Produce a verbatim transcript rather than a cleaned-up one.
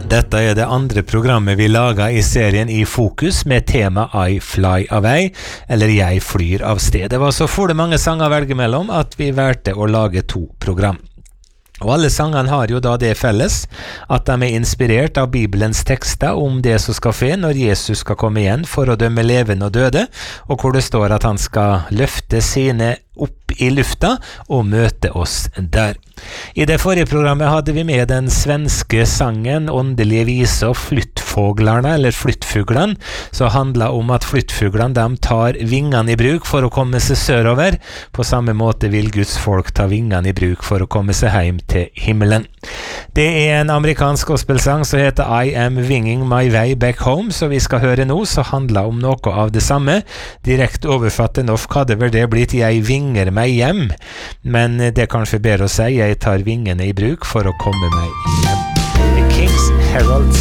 Dette er det andre programmet vi lager I serien I Fokus med tema I Fly Away, eller Jeg flyr av sted. Det var så for det mange sanger å velge mellom at vi valgte å lage to program. Og alle sangene har jo da det felles, at de er inspirert av Bibelens tekster om det som skal skje når Jesus skal komme igjen for å dømme levende og døde, og hvor det står at han skal løfte sine opp I lufta og møte oss der. I det forrige programmet hadde vi med den svenske sangen Åndelige vise og flyttfåglarna, eller flyttfuglene, som handler om at flyttfuglene de tar vingene I bruk for å komme seg sørover. På samme måte vil Guds folk ta vingene I bruk for å komme seg hjem til himmelen. Det er en amerikansk gospelsang som heter I Am Winging My Way Back Home, så vi skal høre nå, så handler om noe av det samme. Direkte overfattet norsk hadde vel det blitt Jeg vinger meg hjem, men det er kanskje bedre å si Jeg tar vingene I bruk for å komme meg hjem. The King's Herald